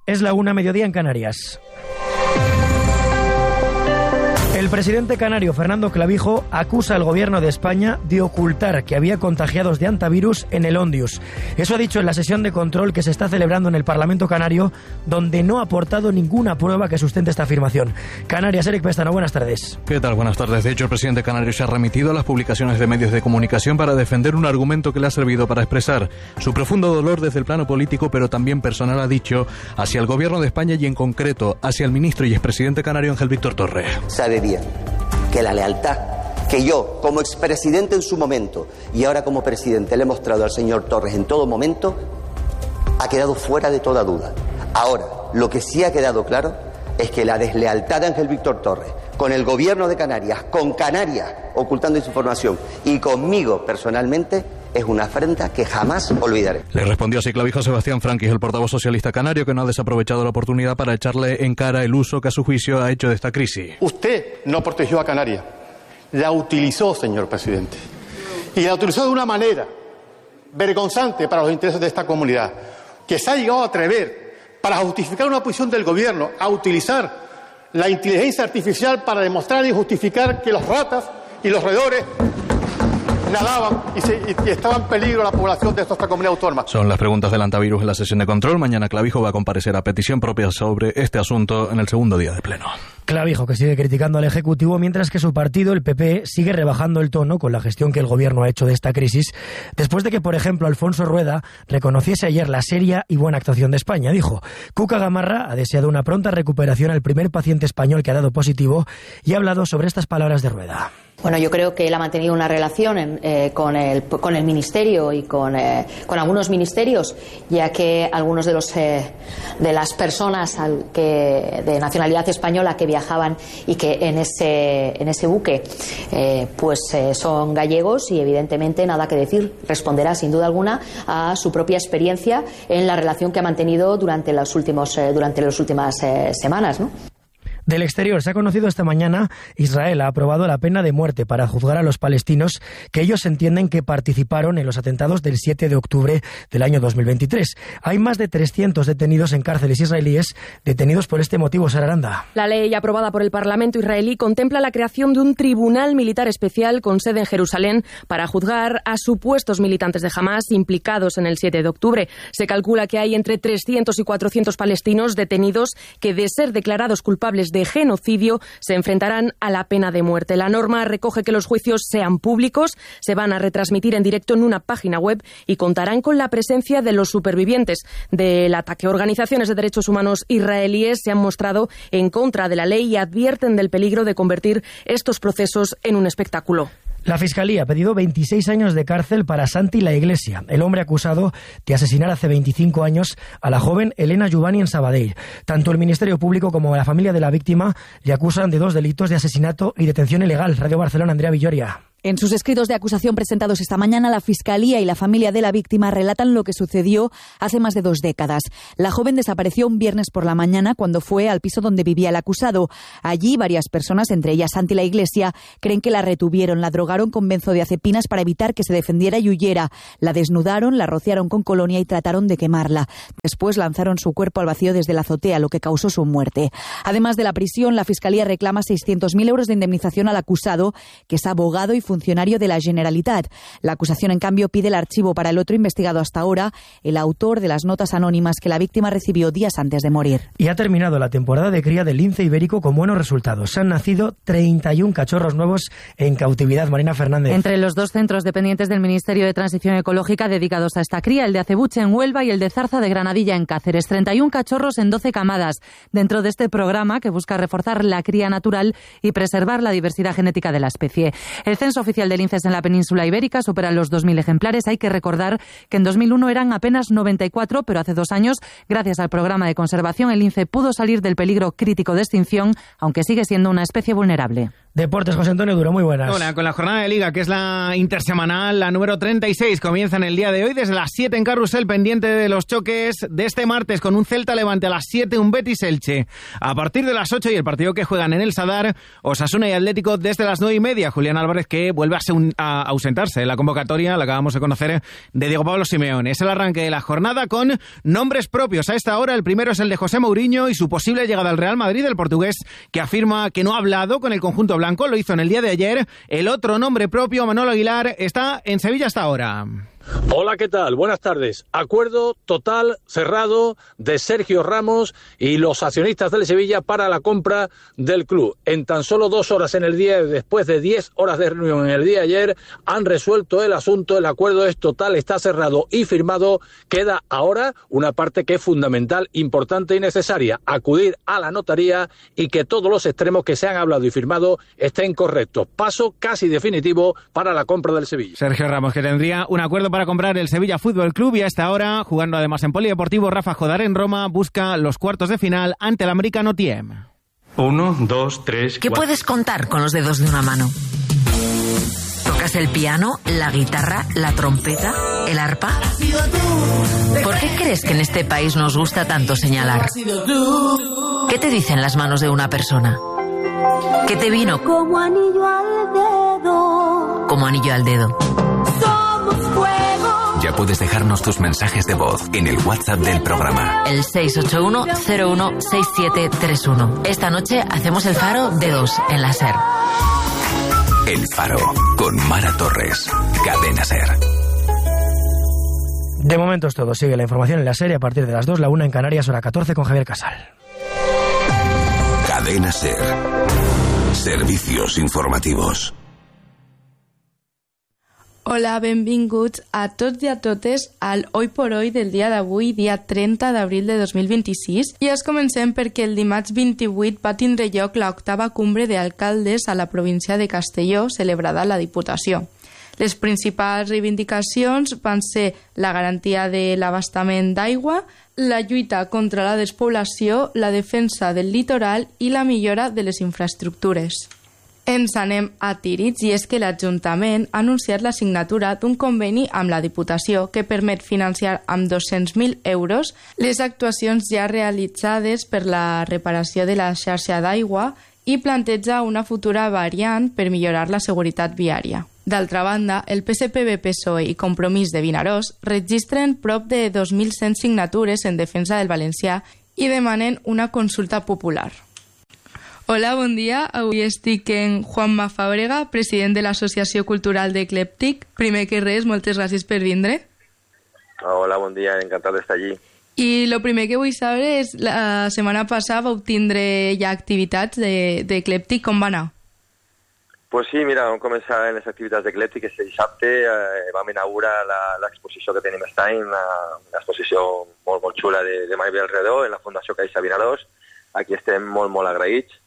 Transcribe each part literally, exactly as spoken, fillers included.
Es la una, mediodía en Canarias. El presidente canario Fernando Clavijo acusa al gobierno de España de ocultar que había contagiados de hantavirus en el Ondius. Eso ha dicho en la sesión de control que se está celebrando en el Parlamento canario, donde no ha aportado ninguna prueba que sustente esta afirmación. Canarias, Eric Pestano, buenas tardes. ¿Qué tal? Buenas tardes. De hecho, el presidente canario se ha remitido a las publicaciones de medios de comunicación para defender un argumento que le ha servido para expresar su profundo dolor desde el plano político, pero también personal, ha dicho, hacia el gobierno de España y en concreto hacia el ministro y expresidente canario Ángel Víctor Torres. Sabe bien que la lealtad que yo, como expresidente en su momento y ahora como presidente, le he mostrado al señor Torres en todo momento, ha quedado fuera de toda duda. Ahora, lo que sí ha quedado claro es que la deslealtad de Ángel Víctor Torres con el gobierno de Canarias, con Canarias ocultando esa información y conmigo personalmente, es una afrenta que jamás olvidaré. Le respondió así Clavijo a Sebastián Franquis, el portavoz socialista canario, que no ha desaprovechado la oportunidad para echarle en cara el uso que a su juicio ha hecho de esta crisis. Usted no protegió a Canarias, la utilizó, señor presidente. Y la utilizó de una manera vergonzante para los intereses de esta comunidad, que se ha llegado a atrever, para justificar una posición del gobierno, a utilizar la inteligencia artificial para demostrar y justificar que los ratas y los roedores nadaban y, se, y estaba en peligro la población de esta comunidad autónoma. Son las preguntas del hantavirus en la sesión de control. Mañana Clavijo va a comparecer a petición propia sobre este asunto en el segundo día de pleno. Clavijo, que sigue criticando al Ejecutivo, mientras que su partido, el P P, sigue rebajando el tono con la gestión que el Gobierno ha hecho de esta crisis, después de que, por ejemplo, Alfonso Rueda reconociese ayer la seria y buena actuación de España. Dijo, Cuca Gamarra ha deseado una pronta recuperación al primer paciente español que ha dado positivo y ha hablado sobre estas palabras de Rueda. Bueno, yo creo que él ha mantenido una relación eh, con, el, con el Ministerio y con, eh, con algunos ministerios, ya que algunos de los eh, de las personas al que, de nacionalidad española que viajaban y que en ese, en ese buque eh, pues eh, son gallegos y evidentemente nada que decir, responderá sin duda alguna a su propia experiencia en la relación que ha mantenido durante los últimos, eh, durante las últimas eh, semanas, ¿no? Del exterior, se ha conocido esta mañana, Israel ha aprobado la pena de muerte para juzgar a los palestinos que ellos entienden que participaron en los atentados del siete de octubre del año dos mil veintitrés. Hay más de trescientos detenidos en cárceles israelíes, detenidos por este motivo. Sara Aranda. La ley aprobada por el Parlamento israelí contempla la creación de un tribunal militar especial con sede en Jerusalén para juzgar a supuestos militantes de Hamás implicados en el siete de octubre. Se calcula que hay entre trescientos y cuatrocientos palestinos detenidos que, de ser declarados culpables de genocidio, se enfrentarán a la pena de muerte. La norma recoge que los juicios sean públicos, se van a retransmitir en directo en una página web y contarán con la presencia de los supervivientes del ataque. Organizaciones de derechos humanos israelíes se han mostrado en contra de la ley y advierten del peligro de convertir estos procesos en un espectáculo. La Fiscalía ha pedido veintiséis años de cárcel para Santi La Iglesia, el hombre acusado de asesinar hace veinticinco años a la joven Elena Juvani en Sabadell. Tanto el Ministerio Público como la familia de la víctima le acusan de dos delitos de asesinato y detención ilegal. Radio Barcelona, Andrea Villoria. En sus escritos de acusación presentados esta mañana, la Fiscalía y la familia de la víctima relatan lo que sucedió hace más de dos décadas. La joven desapareció un viernes por la mañana cuando fue al piso donde vivía el acusado. Allí varias personas, entre ellas Santi La Iglesia, creen que la retuvieron, la drogaron con benzodiazepinas para evitar que se defendiera y huyera. La desnudaron, la rociaron con colonia y trataron de quemarla. Después lanzaron su cuerpo al vacío desde la azotea, lo que causó su muerte. Además de la prisión, la Fiscalía reclama seiscientos mil euros de indemnización al acusado, que es abogado y funcionario funcionario de la Generalitat. La acusación, en cambio, pide el archivo para el otro investigado hasta ahora, el autor de las notas anónimas que la víctima recibió días antes de morir. Y ha terminado la temporada de cría del lince ibérico con buenos resultados. Han nacido treinta y uno cachorros nuevos en cautividad. Marina Fernández. Entre los dos centros dependientes del Ministerio de Transición Ecológica dedicados a esta cría, el de Acebuche en Huelva y el de Zarza de Granadilla en Cáceres. treinta y uno cachorros en doce camadas, dentro de este programa que busca reforzar la cría natural y preservar la diversidad genética de la especie. El censo oficial de linces en la península ibérica supera los dos mil ejemplares. Hay que recordar que en dos mil uno eran apenas noventa y cuatro, pero hace dos años, gracias al programa de conservación, el lince pudo salir del peligro crítico de extinción, aunque sigue siendo una especie vulnerable. Deportes, José Antonio Duro, muy buenas. Hola, con la jornada de Liga, que es la intersemanal, la número treinta y seis, comienza en el día de hoy desde las siete en Carrusel, pendiente de los choques de este martes, con un Celta Levante a las siete, un Betis Elche a partir de las ocho, y el partido que juegan en el Sadar, Osasuna y Atlético desde las nueve y media. Julián Álvarez, que vuelve a ausentarse en la convocatoria, la acabamos de conocer, de Diego Pablo Simeone. Es el arranque de la jornada con nombres propios. A esta hora, el primero es el de José Mourinho y su posible llegada al Real Madrid, el portugués, que afirma que no ha hablado con el conjunto blanco. Lo hizo en el día de ayer. El otro nombre propio, Manolo Aguilar, está en Sevilla hasta ahora. Hola, ¿qué tal? Buenas tardes. Acuerdo total, cerrado, de Sergio Ramos y los accionistas del Sevilla para la compra del club. En tan solo dos horas en el día, después de diez horas de reunión en el día de ayer, han resuelto el asunto. El acuerdo es total, está cerrado y firmado. Queda ahora una parte que es fundamental, importante y necesaria: acudir a la notaría y que todos los extremos que se han hablado y firmado estén correctos. Paso casi definitivo para la compra del Sevilla. Sergio Ramos, que tendría un acuerdo para comprar el Sevilla Fútbol Club, y a esta hora, jugando además en Polideportivo Rafa Jodar en Roma, busca los cuartos de final ante el americano Tiem. Uno, dos, tres, ¿Qué cuatro. Puedes contar con los dedos de una mano? ¿Tocas el piano, la guitarra, la trompeta, el arpa? ¿Por qué crees que en este país nos gusta tanto señalar? ¿Qué te dicen las manos de una persona? ¿Qué te vino? Como anillo al dedo. Como anillo al dedo. Ya puedes dejarnos tus mensajes de voz en el WhatsApp del programa. El seis ocho uno cero uno seis siete tres uno. Esta noche hacemos el Faro de dos en la SER. El Faro, con Mara Torres. Cadena SER. De momento es todo. Sigue la información en la SER a partir de las dos, la una en Canarias, hora catorce, con Javier Casal. Cadena SER. Servicios informativos. Hola, benvinguts a tots i a totes al Hoy por Hoy del dia d'avui, dia trenta d'abril de dos mil vint-i-sis. I es comencem perquè el dimarts vint-i-vuit va tindre lloc l'octava cumbre d'alcaldes a la província de Castelló, celebrada a la Diputació. Les principals reivindicacions van ser la garantia de l'abastament d'aigua, la lluita contra la despoblació, la defensa del litoral i la millora de les infraestructures. Ens anem a Tíritz, i és que l'Ajuntament ha anunciat la signatura d'un conveni amb la Diputació que permet financiar amb dos-cents mil euros les actuacions ja realitzades per la reparació de la xarxa d'aigua i planteja una futura variant per millorar la seguretat viària. D'altra banda, el P S P B, P S O E i Compromís de Vinaròs registren prop de dos mil cent signatures en defensa del valencià i demanen una consulta popular. Hola, bon dia. Avui estic en Juanma Fàbrega, president de l'Associació Cultural d'Eclèptic. Primer que res, moltes gràcies per vindre. Hola, bon dia, encantat d'estar allí. I el primer que vull saber és, la setmana passada vau tindre ja activitats d'Eclèptic, com va anar? Pues sí, mira, vam començar en les activitats d'Eclèptic. Este dissabte eh, vam inaugurar l'exposició que tenim aquest any, una, una exposició molt, molt xula de, de Mai ve alrededor, en la Fundació Caixa Vinaròs. Aquí estem molt, molt agraïts.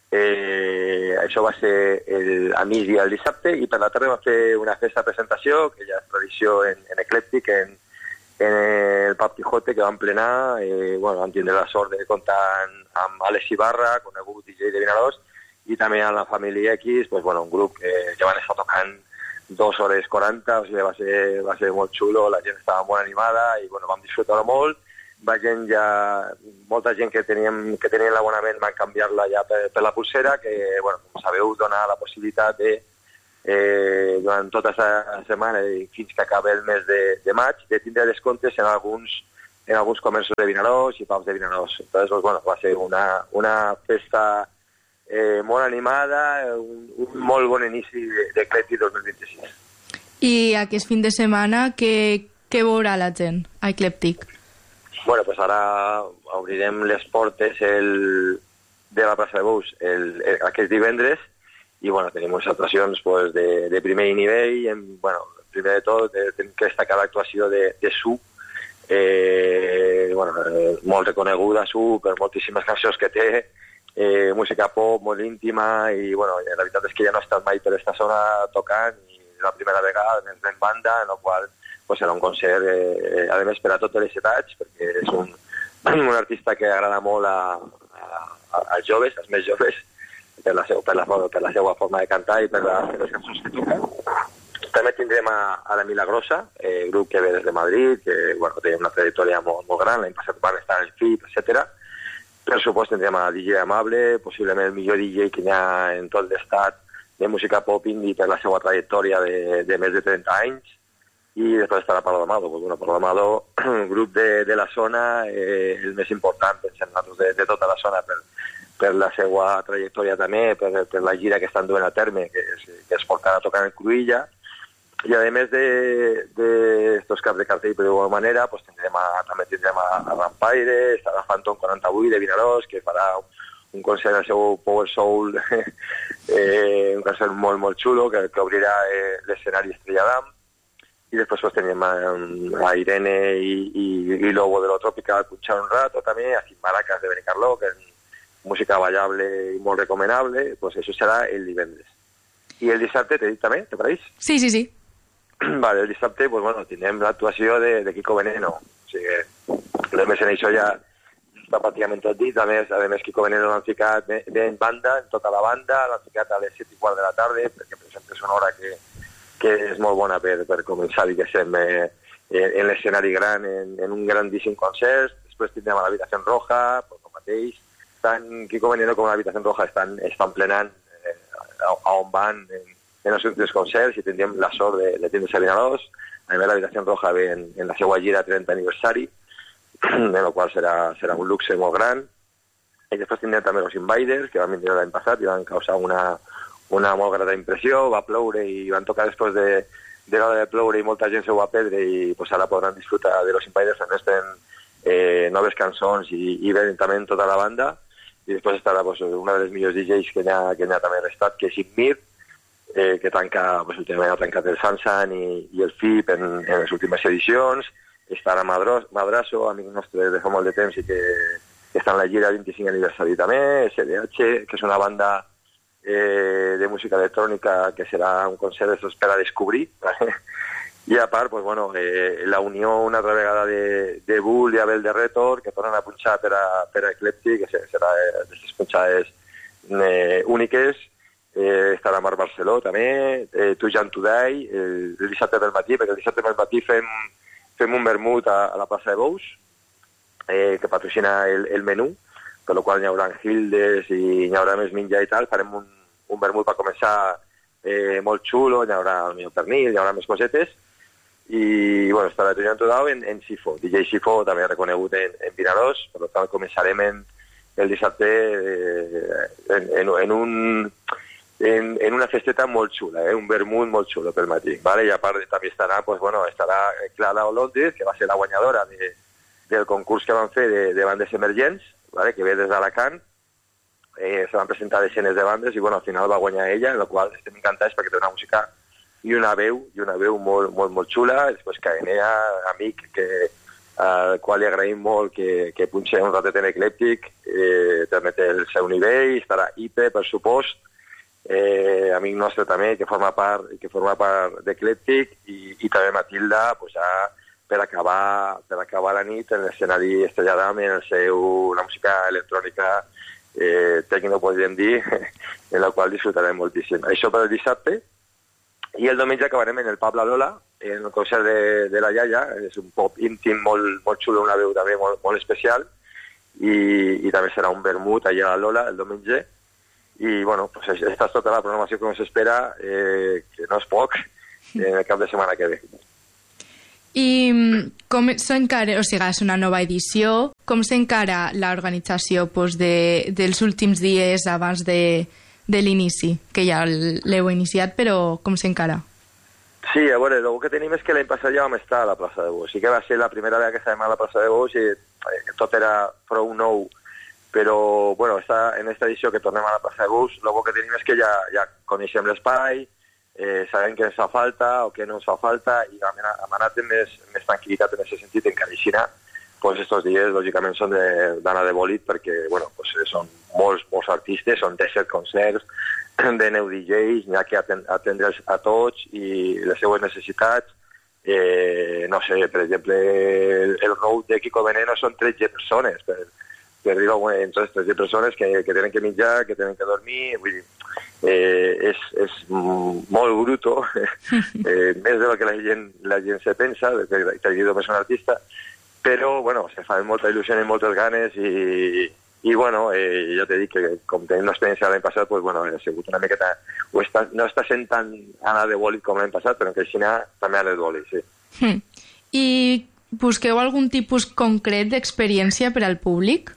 Eh, això va ser el, a migdia el dissabte, i per la tarda vam fer una festa de presentació que ja és tradició en, en Eclèptic, en, en el Pub Quijote, que vam plenar. Eh, bueno, vam tindre la sort de comptar amb Alex Ibarra, conegut D J de Vinaròs, i també amb la família X, pues, bueno, un grup que ja van estar tocant dos hores quaranta, o sigui, va ser, va ser molt xulo, la gent estava molt animada i bueno, vam disfrutar molt. Va gent ja, molta gent que teníem, que tenien l'abonament van canviar-la ja per, per la pulsera, que, bueno, com sabeu, dona la possibilitat de, eh, durant tota aquesta setmana i fins que acabi el mes de, de maig, de tindre descomptes en alguns, en alguns comerços de Vinaròs i pubs de Vinaròs. Entonces, pues, bueno, va ser una, una festa eh, molt animada, un, un molt bon inici d'Eclèptic dos mil vint-i-sis. I aquest fin de setmana, què, què veurà la gent a Eclèptic? Bueno, pues ara obrirem les portes el, de la plaça de Bous el, el, aquest divendres, i bueno, tenim unes actuacions pues, de, de primer nivell. En, bueno, primer de tot tenim que destacar l'actuació de, de Su, eh, bueno, eh, molt reconeguda Su per moltíssimes cançons que té, eh, música pop molt íntima, i bueno, la veritat és que ja no ha estat mai per aquesta zona tocant, i la primera vegada en banda, en la qual pues serà un concert, eh, a més, per a totes les edats, perquè és un, un artista que agrada molt a, a, als joves, als més joves, per la, seu, per, la, per la seva forma de cantar i per, la, per les cançons que toca. També tindrem a, a la Milagrosa, eh, grup que ve des de Madrid, que bueno, té una trajectòria molt, molt gran, l'any passat van estar en el F I P, etcètera. Per supost tindrem a D J Amable, possiblement el millor D J que hi ha en tot l'estat de música pop indie per la seva trajectòria de, de més de trenta anys. I després estarà Palo Amado, pues, bueno, Palo Amado, grup de, de la zona, eh, el més important, pensem nosaltres, de, de tota la zona, per, per la seva trajectòria també, per, per la gira que estan duent a terme, que es, que es portarà a tocar en Cruïlla. I a més de, de estos caps de cartell per d'alguna manera, pues tindrem a, també tindrem a, a Rampaire, estarà Phantom quaranta-vuit de Vinaròs, que farà un, un concert al seu Power Soul, eh, un concert molt, molt xulo, que, que obrirà eh, l'escenari Estrella d'Am. I després pues, tenim a, a Irene i, i, i Lobo de lo Tropical punxant un rato també, a Sin Maracas de Benicarló, que és música ballable i molt recomanable. Pues això serà el divendres. I el dissabte, t'he dit també, te pareix? Sí, sí, sí. Vale, el dissabte, pues, bueno, tindrem l'actuació de, de Kiko Veneno. O sigui, a més en això ja està pràcticament tot dit. A més, a més Kiko Veneno l'han ficat en banda, en tota la banda, l'han ficat a les set i quart de la tarda, perquè per exemple és una hora que, que és molt bona per, per començar, diguéssim, eh, en l'escenari gran, en, en un grandíssim concert. Després tindrem a l'Habitació Roja, pues, com mateix. Tant Kiko Veneno com l'Habitació Roja estan, estan plenant eh, a, a on van en, en els últims concerts i tindrem la sort de, de tindre a Vinaròs. A més, l'Habitació Roja ve en, en la seva gira trenta aniversari, en el qual serà, serà un luxe molt gran. I després tindrem també els Invaders, que van venir l'any passat i van causar una, una molt grata impressió. Va ploure i van tocar després de, de l'hora de ploure i molta gent se ho va perdre i pues, ara podran disfrutar de los Invaders. A més, tenen eh, noves cançons i, i ven també tota la banda. I després estarà pues, una de les millors D Js que hi ha, que hi ha també a l'estat, que és Imir, Eh, que tanca, pues, últimament ha tancat el Sansan i, i el F I P en, en les últimes edicions. Estarà Madros, Madrasso, amic nostre de fa molt de temps i que, que està en la gira vint-i-cinc aniversari també. S D H, que és una banda eh, de música electrònica que serà un concert d'estos per a descobrir. ¿Vale? I a part, pues, bueno, eh, la unió una altra vegada de, de Bull i Abel de Retor, que tornen a punxar per a, per a Eclèptic, que serà eh, d'aquestes punxades eh, úniques. Eh, estarà Marc Barceló també, eh, Tu Jan Tudai, el, el dissabte del matí, perquè el dissabte del matí fem, fem un vermut a, a la plaça de Bous, eh, que patrocina el, el menú, per la qual hi haurà Hildes i hi haurà més menjar i tal. Farem un, un vermut per començar eh, molt xulo, hi haurà el millor pernil, hi haurà més cosetes, i bueno, estarà Tu Jan Tudai en, en Sifo, D J Sifo també reconegut en, en Vinaròs, per tant començarem en, el dissabte eh, en, en, en un... En, en una festeta molt xula, eh? Un vermut molt xulo pel matí, ¿vale? I a part també estarà, pues, bueno, estarà Clara Olondes, que va ser la guanyadora de, del concurs que van fer de, de bandes emergents, ¿vale? Que ve des d'Alacant, eh, se van presentar desenes de bandes i bueno, al final va guanyar ella, en la qual estem encantats perquè té una música i una veu, i una veu molt, molt, molt xula. Després Caenea, amic, que, al qual li agraïm molt que, que punxe un ratet en Eclèptic, eh, també té el seu nivell. Estarà Ipe, per supost, Eh, amic nostre també, que forma part que forma part d'Eclèptic, i, i també Matilda, pues, ja, per acabar per acabar la nit en l'escenari Estrella d'Am, en el seu, la música electrònica eh, tecno, podríem dir, en la qual disfrutarem moltíssim. Això per el dissabte. I el diumenge acabarem en el Pub La Lola, en el concert de, de la Iaia. És un pop íntim molt, molt xulo, una veu també molt, molt especial, i, i també serà un vermut allà a la Lola el diumenge. I, bueno, pues esta és tota la programació que ens espera, eh, que no és poc, en el cap de setmana que ve. I com s'encara, o sigui, és una nova edició, com s'encara l'organització pues, de, dels últims dies abans de, de l'inici? Que ja l'heu iniciat, però com s'encara? Sí, a veure, el que tenim és que l'any passat ja vam estar a la plaça de Bous. Sí que va ser la primera vegada que estàvem a la plaça de Bous i eh, tot era prou nou. Però, bueno, esta, en aquesta edició que tornem a la plaça de Bous, el que tenim és que ja, ja coneixem l'espai, eh, sabem què ens fa falta o què no ens fa falta, i hem, hem anat amb més, més tranquil·litat en aquest sentit, encara aixina, pues estos dies, lògicament, són d'anar de, de bòlit, perquè, bueno, pues són molts, molts artistes, són disset concerts de nou D Js, n'hi ha que atendre a tots i les seues necessitats. Eh, no sé, per exemple, el, el road de Kiko Veneno són tretze persones per que arriba entre tres cents persones que, que tenen que menjar, que tenen que dormir, vull dir, eh, és, és molt bruto, eh, més del que la gent, la gent se pensa, que Tallido és un artista, però, bueno, se fa molta il·lusió i moltes ganes i, i bueno, eh, ja t'he dit que com tenim una experiència l'any passat, pues, bueno, ha sigut una miqueta, o està, no està sent tan anar de bòlit com l'any passat, però en Creixina també anar de bòlit, sí. Mm. I busqueu algun tipus concret d'experiència per al públic?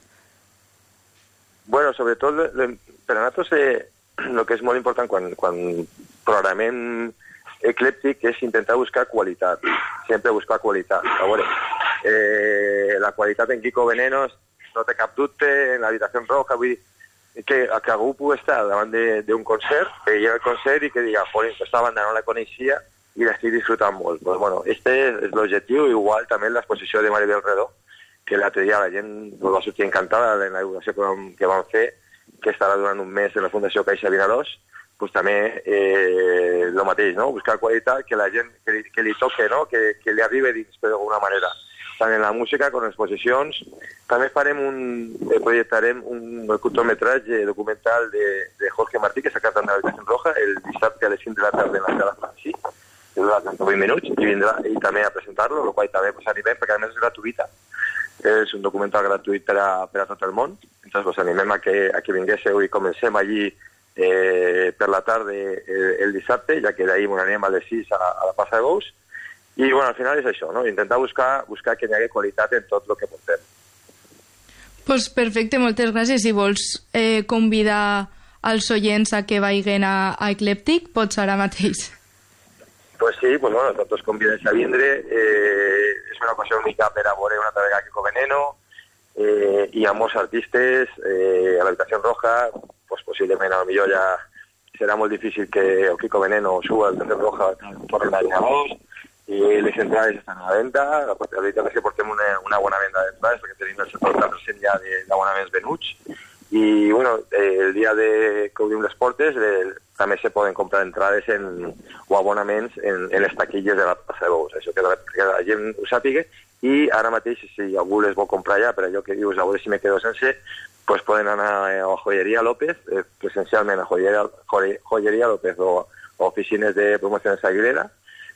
Bueno, sobretot, per a nosaltres, eh, el que és molt important quan, quan programem eclèptic és intentar buscar qualitat, sempre buscar qualitat. A veure, eh, la qualitat en Kiko Venenos no té cap dubte, en l'Habitació Roja, vull dir, que, que algú pugui estar davant d'un concert, que hi ha el concert i que diga, por esta banda no la coneixia i l'estic disfrutant molt. Pues, bueno, este és l'objectiu, igual també l'exposició de Maribel Redó, que l'altre dia la gent va sortir encantada en la inauguració que vam, que vam fer, que estarà durant un mes en la Fundació Caixa Vinaròs, pues també eh, el mateix, no? Buscar qualitat, que la gent que li, que li toque, no? que, que li arribi dins, però d'alguna manera. Tant en la música com en exposicions. També farem un, eh, projectarem un curtmetratge documental de, de Jorge Martí, que s'ha cantat en l'Habitació Roja, el dissabte a les cinc de la tarda en la sala Francí, que dura trenta-vuit minuts, i vindrà i també a presentar-lo, el qual també pues, animem, perquè a més és gratuïta. És un documental gratuït per a, per a tot el món. Entonces, pues, animem a que, a que vinguéssiu i comencem allí eh, per la tarda eh, el dissabte, ja que d'ahir anem a les sis a, a la Plaça de Bous. I, bueno, al final és això, no? Intentar buscar, buscar que hi hagi qualitat en tot el que portem. Pues perfecte, moltes gràcies. Si vols eh, convidar als oients a que vagin a, a Eclèptic, pots ara mateix. Pues sí, pues bueno, tots convidats a vindre. Eh, és una ocasió única per a veure una altra vegada Kiko Veneno. Eh, hi ha molts artistes eh, a l'Habitació Roja, pues possiblement a lo millor ja serà molt difícil que el Kiko Veneno suba a l'Habitació Roja torni a Vinaròs, i les entrades estan a la venda. La veritat és que portem una, una bona venda d'entrades perquè tenim el setanta per cent ja d'abonaments venuts. I bueno, eh, el dia de que obrim les portes eh, també se poden comprar entrades en, o abonaments en, en les taquilles de la Plaça de Bous, això que la, que la gent ho sàpiga. I ara mateix, si algú les vol comprar ja, per allò que dius, a veure si me quedo sense, pues poden anar a Joyeria López, eh, presencialment a Joyeria, Joyeria López o a oficines de Promociones Aguilera,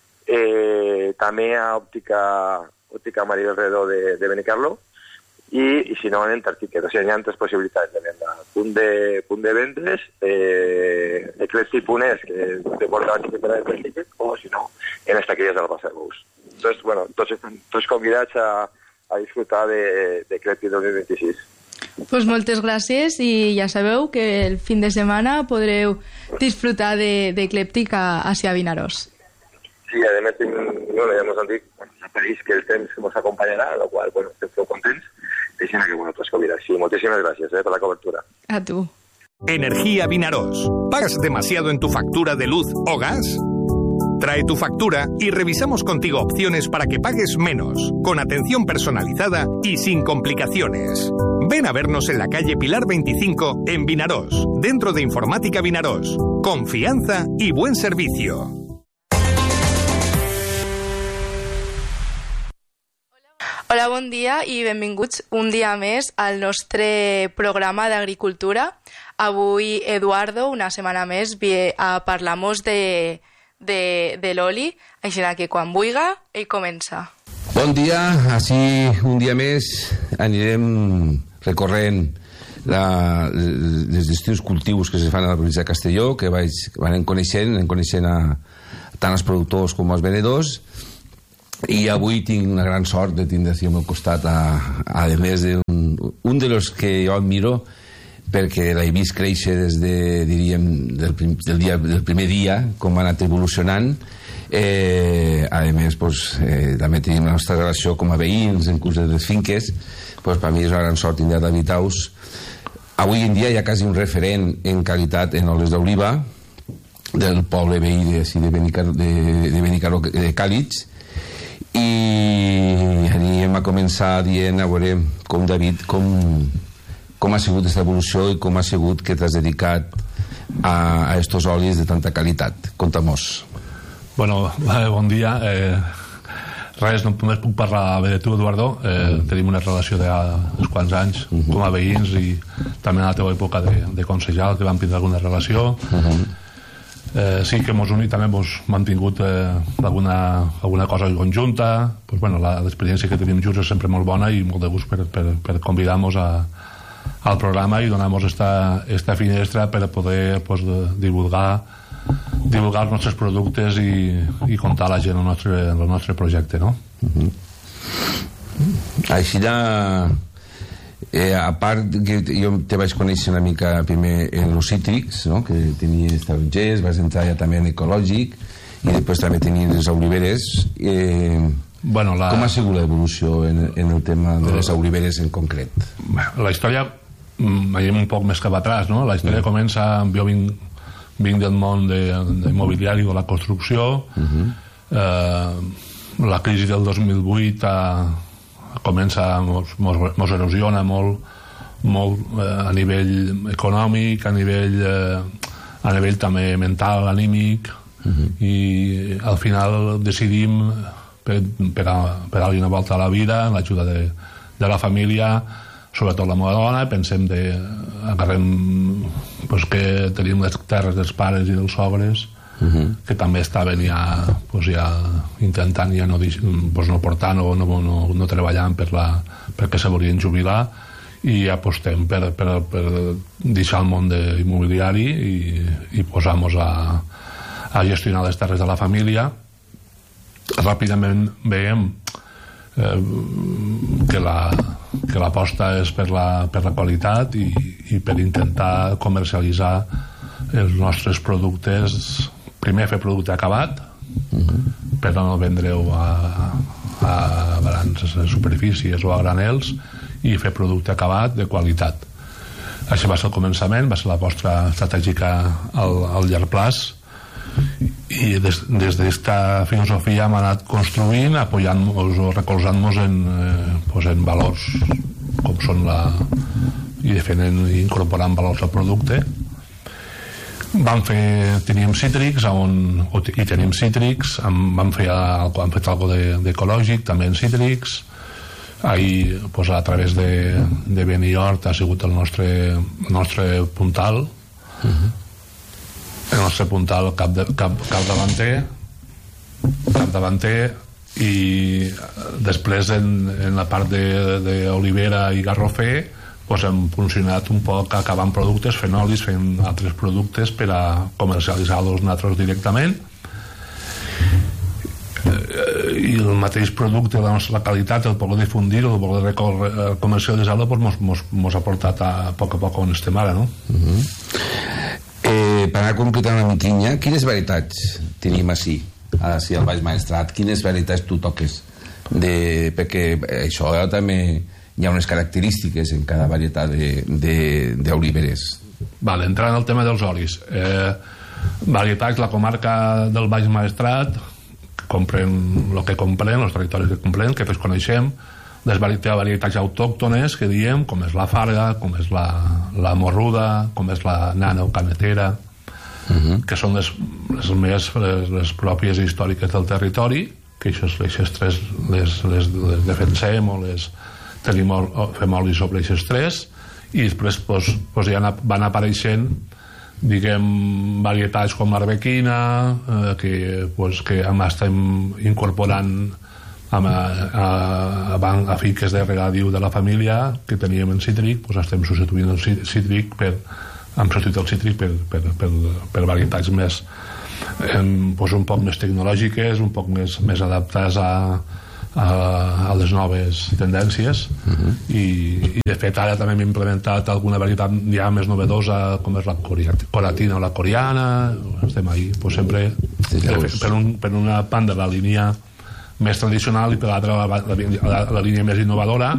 eh, també a Òptica, Òptica Maribel Redó de, de Benicarló, i, i si no, en Tartiquet. O sigui, hi ha tres possibilitats de venda. Punt de, punt de vendes, eh, eclèptic punt es, que te porta la xiqueta de Tartiquet, o si no, en les taquilles de la Plaça de Bous. Entonces, bueno, tots estan tots convidats a, a disfrutar de, de Eclèptic dos mil vint-i-sis. Pues moltes gràcies i ja sabeu que el fin de setmana podreu disfrutar d'Eclèptic de, a, hacia Vinaròs. Sí, a més, bueno, ja ens han dit que el temps ens acompanyarà, el qual, bueno, estem contents. Deixem que, bueno, tots convidats. Sí, moltíssimes gràcies eh, per la cobertura. A tu. Energía Vinaròs. ¿Pagas demasiado en tu factura de luz o gas? Trae tu factura y revisamos contigo opciones para que pagues menos, con atención personalizada y sin complicaciones. Ven a vernos en la calle Pilar veinticinco en Vinaròs, dentro de Informática Vinaròs. Confianza y buen servicio. Hola, bon dia i benvinguts un dia més al nostre programa d'agricultura. Avui, Eduardo, una setmana més, ve a parlar-nos de, de, de l'oli, així que quan vulga, ell comença. Bon dia, així un dia més anirem recorrent la, els distints cultius que se fan a la província de Castelló, que vaig, van coneixent, en coneixent a, tant els productors com els venedors. I avui tinc una gran sort de tindre aquí al meu costat a, a, a més d'un un de los que jo admiro perquè l'he vist créixer des de, diríem, del, prim, del, dia, del primer dia, com ha anat evolucionant. Eh, a més, pues, eh, també tenim la nostra relació com a veïns en curs de les finques. Pues, per mi és una gran sort tindre David Taus. Avui en dia hi ha quasi un referent en qualitat en oles d'oliva del poble veí de, de Benicarló de, de, Benicarló, de Càlix. I anem a començar dient a veure com, David, com, com ha sigut aquesta evolució i com ha sigut que t'has dedicat a, a estos olis de tanta qualitat. Conta-mos. Bueno, bon dia. Eh, Res, només puc parlar bé de tu, Eduardo. Eh, mm. Tenim una relació d'uns quants anys mm -hmm. com a veïns, i també en la teva època de, de consellal, que vam tindre alguna relació. Mm -hmm. eh, sí que mos unit, també hemos mantingut eh, alguna, alguna cosa conjunta. Pues, bueno, l'experiència que tenim junts és sempre molt bona, i molt de gust per, per, per convidar-nos a, al programa i donar-nos esta, esta finestra per poder pues, divulgar divulgar els nostres productes i, i contar a la gent el nostre, el nostre projecte, no? Uh-huh. Així de... Eh, a part que jo te vaig conèixer una mica primer en els cítrics, no? Que tenies tarongers, vas entrar ja també en ecològic, i després també tenies les oliveres. Eh, bueno, la... Com ha sigut l'evolució en, en el tema de les oliveres en concret? La història, veiem un poc més cap atrás, no? La història uh-huh. comença amb jo vinc vinc del món de, de mobiliari o la construcció. Uh-huh. eh, la crisi del dos mil vuit a, comença, mos, mos, mos erosiona molt, molt eh, a nivell econòmic, a nivell eh, a nivell també mental, anímic. Uh-huh. I al final decidim per, per, a, per a una volta a la vida, en l'ajuda de, de la família, sobretot la meva dona, pensem de agarrem pues, que tenim les terres dels pares i dels sogres, uh-huh. que també estaven ja, pues, ja intentant ja no, pues, no portar no, no, no, no treballant per la, perquè se volien jubilar, i apostem per, per, per deixar el món de immobiliari i, i posar-nos a, a gestionar les terres de la família. Ràpidament veiem eh, que la que l'aposta és per la, per la qualitat i, i per intentar comercialitzar els nostres productes, primer fer producte acabat, uh-huh. per no vendre-ho a, a grans superfícies o a granels, i fer producte acabat de qualitat. Això va ser el començament, va ser l'aposta estratègica al, al llarg plaç, i des, des d'esta filosofia hem anat construint, apoyant-nos o recolzant-nos en, eh, pues en valors com són la i defendent i incorporant valors al producte. Vam fer, teníem cítrics on, i tenim cítrics, vam fer hem fet algo d'ecològic també en cítrics. Ahir, pues, a través de, de Benihort ha sigut el nostre, el nostre puntal. Uh-huh. El nostre puntal cap, de, cap, cap davanter cap davanter i després en, en la part d'olivera i garrofer pues hem funcionat un poc acabant productes, fent olis, fent altres productes per a comercialitzar-los nosaltres directament, i el mateix producte, la nostra qualitat, el poder difundir, el poder comercialitzar-lo pues mos, mos, mos ha portat a, a poc a poc on estem ara, no? Uh-huh. Eh, per anar completant una miquinha, quines varietats tenim així, així al Baix Maestrat? Quines varietats tu toques? De, perquè això també hi ha unes característiques en cada varietat d'oliveres. Vale, entrant al tema dels olis. Eh, varietats, la comarca del Baix Maestrat, compren el que compren, els territoris que compren, que tots coneixem, les varietats autòctones que diem, com és la farga, com és la, la morruda, com és la nana o canetera, uh-huh. que són les, les més les, les pròpies històriques del territori, que aquestes tres les, les, les defensem o les tenim, fem oli sobre aquestes tres, i després pues, pues ja van apareixent diguem varietats com l'arbequina, eh, que, pues, que estem incorporant a, a, a, a finques de regadiu de la família que teníem en cítric, pues estem substituint el cítric per, hem substituït el cítric per, per, per, per varietats més eh, pues un poc més tecnològiques, un poc més, més adaptades a, a, a les noves tendències. Uh-huh. I, i de fet ara també hem implementat alguna varietat ja més novedosa com és la coratina o la coreana, estem ahí pues sempre sí, per, un, per una banda la línia més tradicional i per l'altra la, la, la, la línia més innovadora,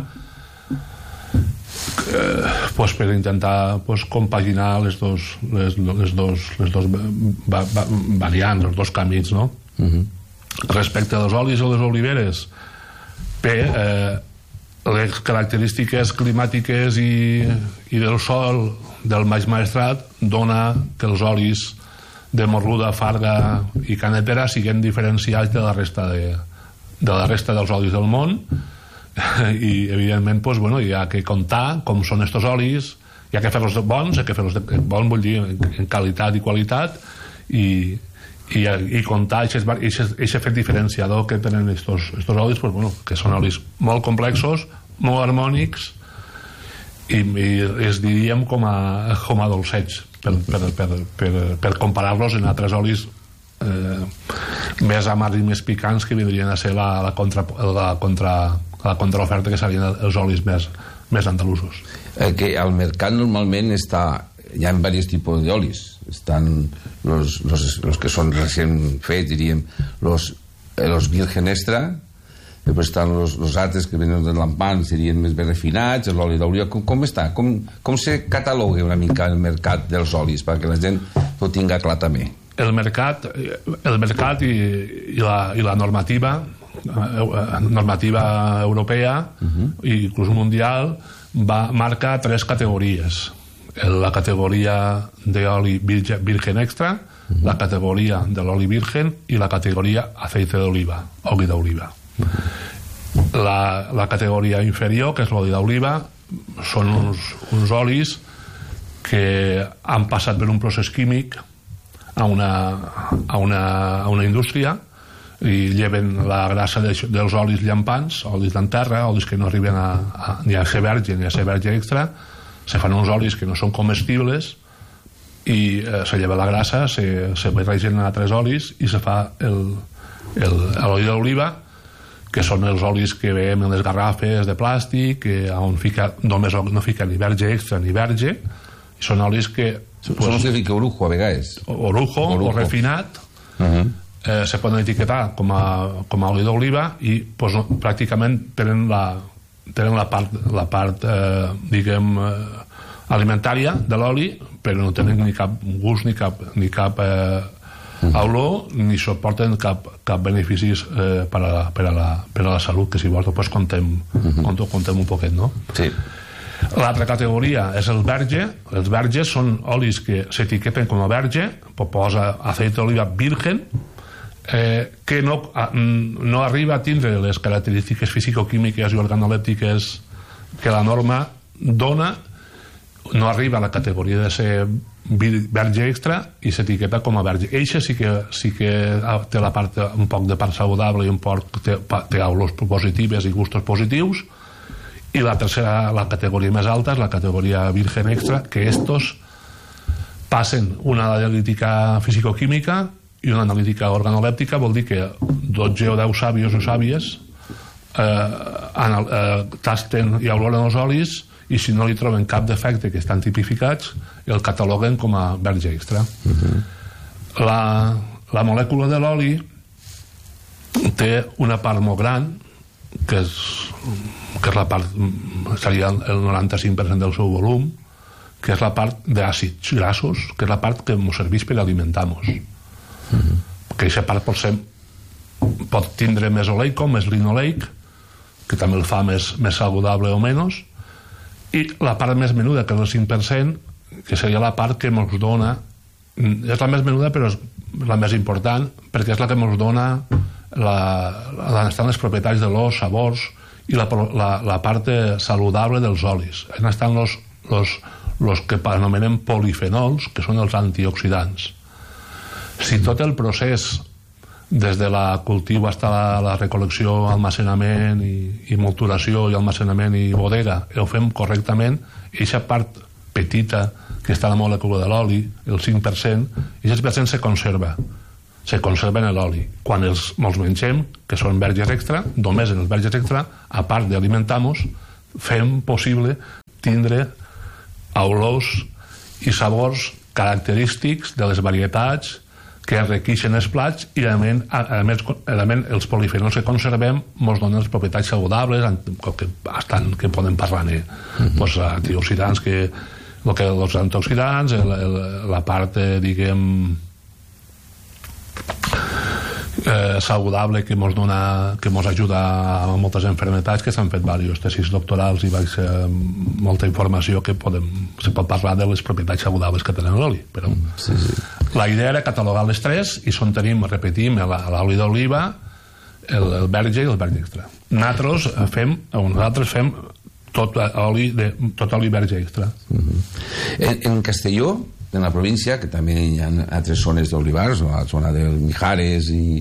eh, pues per intentar pues, compaginar les dos, les, les dos, les dos va, va, variants, els dos camins, no? Uh-huh. Respecte als olis o les oliveres, bé, eh, les característiques climàtiques i, i del sol del Baix Maestrat dona que els olis de morruda, farga i canetera siguin diferenciats de la resta de de la resta dels olis del món, i evidentment doncs, bueno, hi ha que comptar com són estos olis, hi ha que fer-los bons, hi ha que fer-los bons, vull dir, en qualitat i qualitat, i, i, i comptar aquest fet diferenciador que tenen estos, estos olis, pues, bueno, que són olis molt complexos, molt harmònics, i, i es diríem com a, com a dolcets, per, per, per, per, per comparar-los en altres olis eh, més amars i més picants, que vindrien a ser la, la, contra, la, contra, la contraoferta, que serien els olis més, més andalusos. Eh, que al mercat normalment està, hi ha diversos tipus d'olis. Estan los, los, los que són recent fets, diríem, los, los virgen extra, després estan los, los altres que venen de lampant, serien més ben refinats, l'oli d'oliva. Com, com està? Com, com se cataloga una mica el mercat dels olis, perquè la gent ho tinga clar també? El mercat, el mercat i, i, la, i la normativa normativa europea uh-huh. i inclús mundial va marcar tres categories: la categoria d'oli virgen extra, uh-huh. la categoria de l'oli virgen i la categoria aceite d'oliva, oli d'oliva. Uh-huh. la, la categoria inferior, que és l'oli d'oliva, són uns, uns olis que han passat per un procés químic a una, a una, a una indústria, i lleven la grassa de, dels olis llampants, olis d'enterra, olis que no arriben a, a, ni a ser verge ni a ser verge extra. Se fan uns olis que no són comestibles i eh, se lleva la grassa, se, se barregen en altres olis i se fa l'oli d'oliva, que són els olis que veiem en les garrafes de plàstic, que on fica, només no fica ni verge extra ni verge, i són olis que són pues, els que fica orujo a vegades, orujo, orujo. o refinat, uh-huh. eh, se poden etiquetar com a, com a oli d'oliva i pues, no, pràcticament tenen la, tenen la part, la part eh, diguem eh, alimentària de l'oli, però no tenen ni cap gust ni cap, ni cap eh, uh-huh. olor, ni suporten cap, cap beneficis eh, per, a la, per, a la, per a la salut, que si vols pues, contem, uh-huh. contem, contem un poquet, no? Sí. L'altra categoria és el verge. Els verges són olis que s'etiqueten com a verge, posa aceite d'oliva virgen, eh, que no, no arriba a tindre les característiques fisicoquímiques i organolèptiques que la norma dona, no arriba a la categoria de ser verge extra i s'etiqueta com a verge. Eixa sí que, sí que té la part, un poc de part saludable i un poc té, té olors positives i gustos positius. I la tercera, la categoria més alta, és la categoria virgen extra, que estos passen una analítica fisicoquímica i una analítica organolèptica. Vol dir que dotze o deu sàvios o sàvies eh, anal, eh, tasten i oloren els olis, i si no li troben cap defecte que estan tipificats, el cataloguen com a verge extra. Uh-huh. la, la molècula de l'oli té una part molt gran, que és, que és la part, seria el noranta-cinc per cent del seu volum, que és la part d'àcids grassos, que és la part que ens serveix per alimentar-nos. Mm-hmm. Que aquesta part pot ser, pot tindre més oleic o més linoleic, que també el fa més, més saludable o menys, i la part més menuda, que és el cinc per cent, que seria la part que ens dona, és la més menuda però és la més important, perquè és la que ens dona la, la, estan les propietats de l'os, sabors i la, la, la part saludable dels olis. Estan los, los, los que anomenem polifenols, que són els antioxidants. Si tot el procés des de la cultiu fins a la, la recol·lecció, almacenament i, i molturació i almacenament i bodega ho fem correctament, aquesta part petita que està a la molècula de l'oli, el cinc per cent, i el cinc per cent se conserva se conserva en l'oli. Quan els, els mengem, que són verges extra, només en els verges extra, a part d'alimentar-nos, fem possible tindre olors i sabors característics de les varietats que enriqueixen els plats, i a més, a més, a més els polifenols que conservem ens donen les propietats saludables que, estan, que podem parlar ne uh-huh. pues, antioxidants, que, lo que els antioxidants, el, el, la part, diguem, Eh, saludable que ens dona, que ens ajuda a moltes enfermetats, que s'han fet diversos tesis doctorals i vaig, eh, molta informació que podem, se pot parlar de les propietats saludables que tenen l'oli, però sí, sí. La idea era catalogar les tres, i són tenim, repetim, l'oli d'oliva, el, el verge i el verge extra. Nosaltres fem, nosaltres fem tot oli, de, tot oli verge extra. Uh-huh. en, en Castelló, en la província, que també hi ha altres zones d'olivars, la zona del Mijares i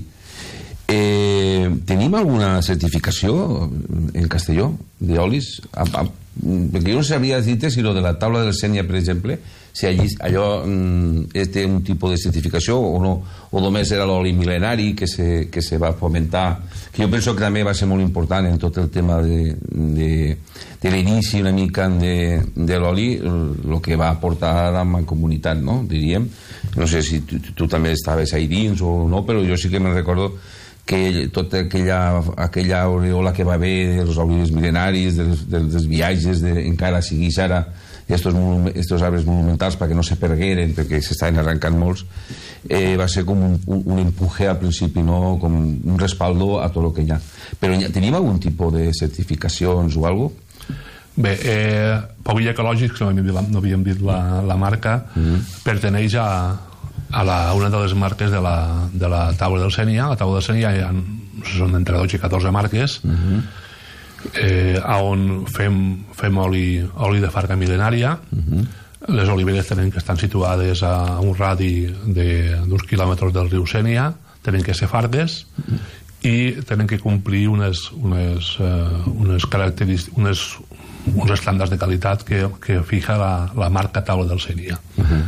eh, tenim alguna certificació en Castelló d'olis? Perquè jo no sabria dir-te si lo de la taula de la Sénia, per exemple, si allí, allò mm, té un tipus de certificació o no, o només era l'oli mil·lenari que se, que se va fomentar, que jo penso que també va ser molt important en tot el tema de, de, de l'inici una mica de, de l'oli, el que va aportar a la comunitat, no? Diríem, no sé si tu, tu també estaves ahí dins o no, però jo sí que me'n recordo que tota aquella, aquella aureola que va haver dels olis mil·lenaris, dels, dels viatges, de, encara siguis ara estos, estos arbres monumentals perquè no se pergueren, perquè s'estaven arrencant molts, eh, va ser com un, un, un empuje al principi, no? Com un respaldo a tot el que hi ha. Però tenim algun tipus de certificacions o alguna cosa? Bé, eh, Povilla Ecològics, no havíem dit la, no havíem dit la, la marca, mm-hmm. perteneix a, a la, una de les marques de la, de la taula del Sénia. A la taula del Sénia hi ha, són entre dotze i catorze marques, mm-hmm. eh, on fem, fem oli, oli de farga mil·lenària. Uh-huh. Les oliveres tenen que estar situades a un radi d'uns quilòmetres del riu Sénia, tenen que ser fargues, uh-huh. i tenen que complir unes, unes, uh, unes característiques, unes, uns estàndards de qualitat que, que fija la, la marca taula del Sénia. Uh-huh.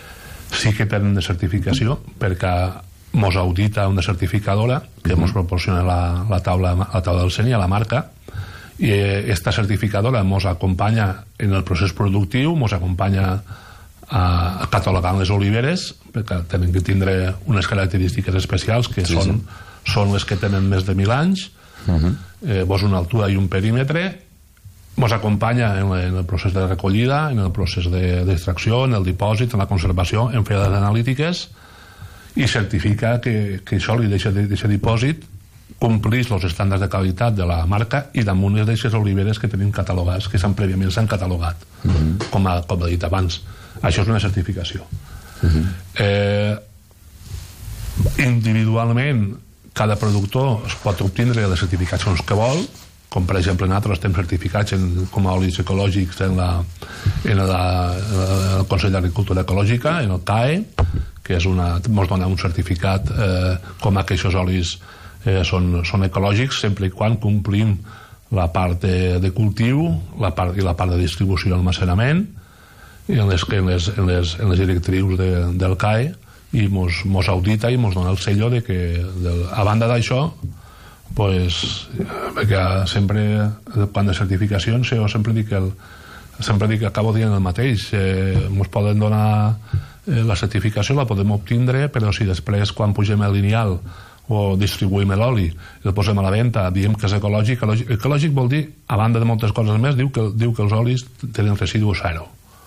Sí que tenen de certificació perquè mos audita una certificadora que uh-huh. mos proporciona la, la, taula, la taula del Sénia, la marca, i esta certificadora mos acompanya en el procés productiu, mos acompanya a, a catalogant les oliveres, perquè tenen que tindre unes característiques especials que sí, són, sí. són les que tenen més de mil anys, uh-huh. eh, vos una altura i un perímetre, mos acompanya en, en el procés de recollida, en el procés d'extracció, en el dipòsit, en la conservació, en fer les analítiques, i certifica que, que això li deixa d'aquest dipòsit complís els estàndards de qualitat de la marca i damunt d'aquestes oliveres que tenim catalogats, que s'han prèviament s'han catalogat, uh-huh. com, a, com he dit abans. Això és una certificació. Uh-huh. eh, individualment, cada productor es pot obtindre les certificacions que vol, com per exemple nosaltres estem certificats en, com a olis ecològics en, la, en, la, en el Consell d'Agricultura Ecològica, en el C A E, que és una, ens dona un certificat eh, com a que aquests olis Eh, són, són ecològics sempre i quan complim la part de, de cultiu la part, i la part de distribució i almacenament i en les, en les, en les, en les directrius de, del C A E i mos, mos audita i mos dona el sello de que del, a banda d'això pues, perquè sempre quan de certificacions jo sempre dic el, sempre dic acabo dient el mateix eh, mos poden donar eh, la certificació la podem obtindre però si després quan pugem el lineal o distribuïm l'oli i el posem a la venda, diem que és ecològic. Ecològic, ecològic vol dir, a banda de moltes coses més, diu que, diu que els olis tenen residu zero.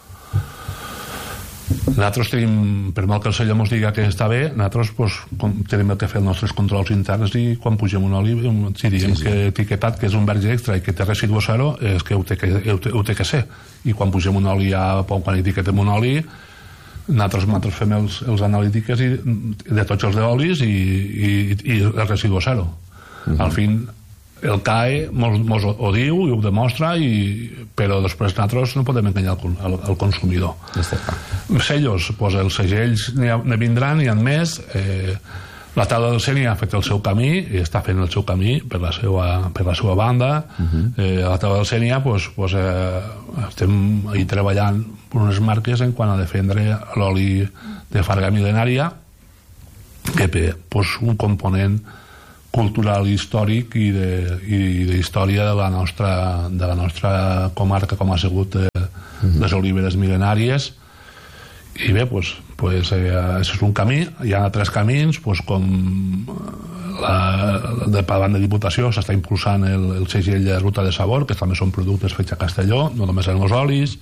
Nosaltres tenim, per mal que el celler ens diga que està bé, nosaltres pues, tenim que fer els nostres controls interns i quan pugem un oli, si diem sí, sí. que etiquetat que és un verge extra i que té residu zero, és que ho té que, ho té, ho té que ser. I quan pugem un oli, ja, quan etiquetem un oli, nosaltres, nosaltres fem els, els analítiques i, de tots els d'olis i, i, i el residu zero. Uh-huh. Al fin, el C A E mos, mos ho diu i ho demostra, i, però després nosaltres no podem enganyar el, el, el consumidor. Sellos, pues, els segells ne vindran, n'hi ha més. Eh, la taula del Sénia ha fet el seu camí i està fent el seu camí per la seva, per la seva banda. Uh-huh. eh, a la taula del Sénia pues, pues, eh, estem ahí treballant per unes marques en quant a defendre l'oli de farga mil·lenària que té pues, un component cultural i històric i d'història de la nostra de la nostra comarca com ha sigut eh, uh-huh. les oliveres mil·lenàries. I bé, pues, pues, eh, això és un camí. Hi ha altres camins, pues, com la, de davant de Diputació s'està impulsant el, el segell de Ruta de Sabor, que també són productes fets a Castelló, no només en els olis.